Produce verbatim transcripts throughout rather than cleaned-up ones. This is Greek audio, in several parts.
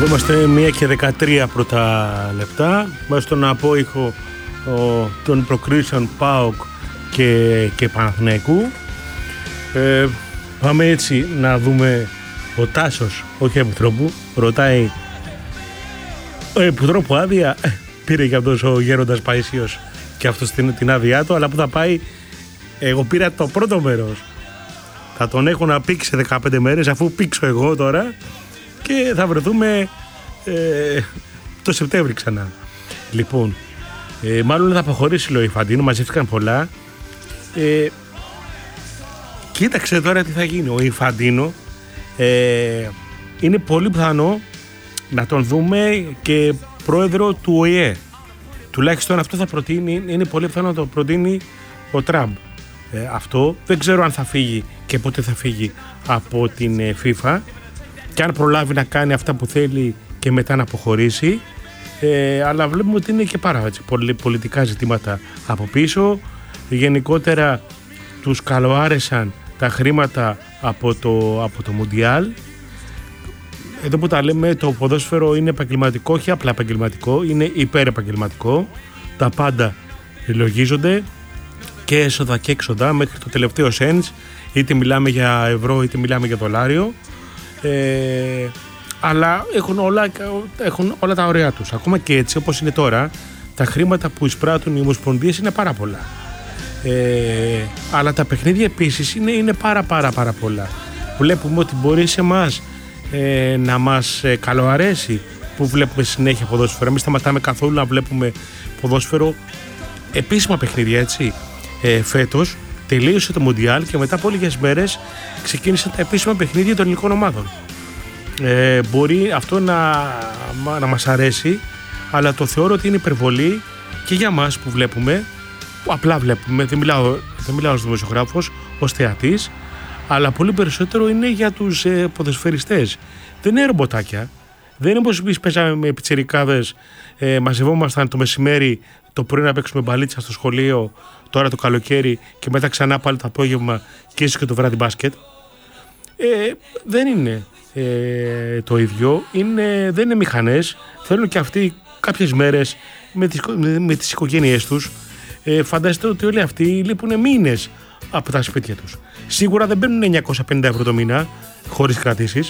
Είμαστε μία και δεκατρία πρώτα λεπτά. Μέσα στον απόϊχο ο, των προκρίσεων ΠΑΟΚ και, και Παναθηναϊκού. Ε, πάμε έτσι να δούμε. Ο Τάσος, όχι Επιτρόπου, ρωτάει ο Επιτρόπου άδεια. Πήρε και αυτός ο γέροντας Παΐσιος και αυτός την, την άδειά του, αλλά που θα πάει. Εγώ πήρα το πρώτο μέρος. Θα τον έχω να πήξει σε δεκαπέντε μέρες, αφού πήξω εγώ τώρα, και θα βρεθούμε ε, το Σεπτέμβρη ξανά. Λοιπόν, ε, μάλλον θα αποχωρήσει, λέει ο Ιφαντίνο, μαζεύτηκαν πολλά. Ε, κοίταξε τώρα τι θα γίνει. Ο Ιφαντίνο ε, είναι πολύ πιθανό να τον δούμε και πρόεδρο του Ο Ε Ε. Τουλάχιστον αυτό θα προτείνει, είναι πολύ πιθανό να το προτείνει ο Τραμπ. Ε, αυτό δεν ξέρω αν θα φύγει και πότε θα φύγει από την ε, FIFA, και αν προλάβει να κάνει αυτά που θέλει και μετά να αποχωρήσει, ε, αλλά βλέπουμε ότι είναι και πάρα έτσι, πολιτικά ζητήματα από πίσω. Γενικότερα τους καλοάρεσαν τα χρήματα από το, από το Μουντιάλ. Εδώ που τα λέμε, το ποδόσφαιρο είναι επαγγελματικό, όχι απλά επαγγελματικό, είναι υπερεπαγγελματικό. Τα πάντα λογίζονται, και έσοδα και έξοδα μέχρι το τελευταίο cents, είτε μιλάμε για ευρώ είτε μιλάμε για δολάριο. Ε, αλλά έχουν όλα, έχουν όλα τα ωραία τους. Ακόμα και έτσι, όπως είναι τώρα, τα χρήματα που εισπράττουν οι ομοσπονδίες είναι πάρα πολλά. Ε, αλλά τα παιχνίδια επίσης είναι, είναι πάρα πάρα πάρα πολλά. Βλέπουμε ότι μπορεί σε εμάς ε, να μας ε, καλοαρέσει που βλέπουμε συνέχεια ποδόσφαιρο. Εμείς σταματάμε καθόλου να βλέπουμε ποδόσφαιρο, επίσημα παιχνίδια, έτσι. Ε, φέτος τελείωσε το Μουντιάλ και μετά από λίγες μέρες ξεκίνησαν τα επίσημα παιχνίδια των ελληνικών ομάδων. Ε, μπορεί αυτό να, να μας αρέσει, αλλά το θεωρώ ότι είναι υπερβολή και για μας που βλέπουμε, που απλά βλέπουμε, δεν μιλάω, δεν μιλάω ως δημοσιογράφος, ως θεατής, αλλά πολύ περισσότερο είναι για τους ε, ποδοσφαιριστές. Δεν είναι ρομποτάκια. Δεν είναι όπως εμείς παίζαμε με πιτσιρικάδες, ε, μαζευόμασταν το μεσημέρι, το πρωί να παίξουμε μπαλίτσα στο σχολείο, τώρα το καλοκαίρι, και μετά ξανά πάλι το απόγευμα και ίσως και το βράδυ μπάσκετ. Ε, δεν είναι ε, το ίδιο. Είναι, δεν είναι μηχανές. Θέλουν και αυτοί κάποιες μέρες με τις, με, με τις οικογένειές τους. Ε, φανταστείτε ότι όλοι αυτοί λείπουν μήνες από τα σπίτια τους. Σίγουρα δεν παίρνουν εννιακόσια πενήντα ευρώ το μήνα χωρίς κρατήσεις,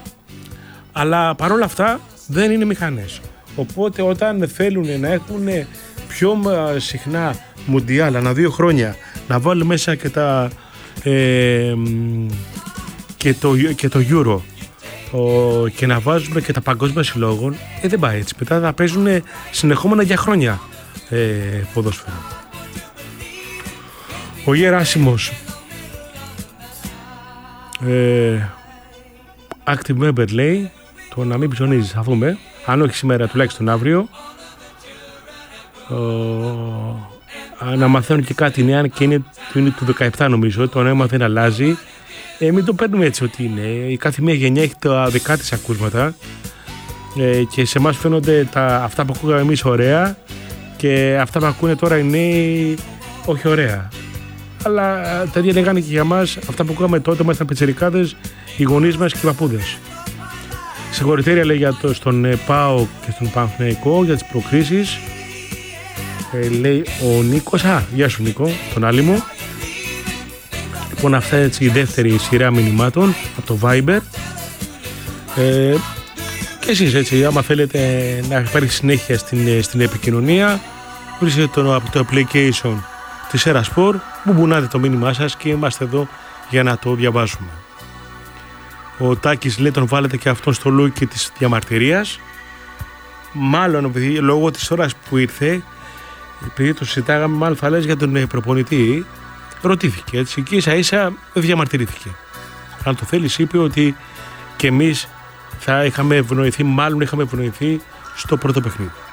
αλλά παρόλα αυτά δεν είναι μηχανές. Οπότε όταν θέλουν να έχουν πιο συχνά Μουντιάλ ανά δύο χρόνια, να βάλουν μέσα και, τα, ε, και, το, και το Euro ο, και να βάζουμε και τα παγκόσμια συλλόγων, ε, δεν πάει έτσι. Μετά θα παίζουν συνεχόμενα για χρόνια ε, ποδόσφαιρο. Ο Γεράσιμος, ε, active member, λέει, το να μην ψωνίζεις, θα δούμε, αν όχι σήμερα τουλάχιστον αύριο. Uh, να μαθαίνουν και κάτι νέα, και είναι, είναι του δεκαεπτά νομίζω, το νόημα δεν αλλάζει. Ε, μην το παίρνουμε έτσι ότι είναι. Η κάθε μία γενιά έχει τα δικά της ακούσματα, ε, και σε εμάς φαίνονται τα, αυτά που ακούγαμε εμείς ωραία, και αυτά που ακούνε τώρα οι νέοι όχι ωραία. Αλλά τα ίδια λέγανε και για μας αυτά που ακούγαμε τότε, μας ήταν πιτσιρικάδες, οι γονείς μας και οι παππούδες. Συγχωρητήρια, λέει, για το, στον ΠΑΟ και στον Παναθηναϊκό για τις προκρίσεις. Ε, λέει ο Νίκος, α, γεια σου Νίκο, τον άλλη μου. Λοιπόν, αυτά έτσι η δεύτερη σειρά μηνυμάτων από το Viber. Ε, και εσείς έτσι, άμα θέλετε να υπάρχει συνέχεια στην, στην επικοινωνία, βρίσκετε το, από το application της Erasport, που μπουνάτε το μήνυμά σας και είμαστε εδώ για να το διαβάσουμε. Ο Τάκης, λέει, τον βάλετε και αυτόν στο λούκι της διαμαρτυρίας. Μάλλον επειδή λόγω της ώρας που ήρθε, επειδή το συζητάγαμε, μάλλον θα λες για τον προπονητή, ρωτήθηκε έτσι και ίσα ίσα διαμαρτυρήθηκε. Αν το θέλεις, είπε ότι και εμείς θα είχαμε ευνοηθεί, μάλλον είχαμε ευνοηθεί στο πρώτο παιχνίδι.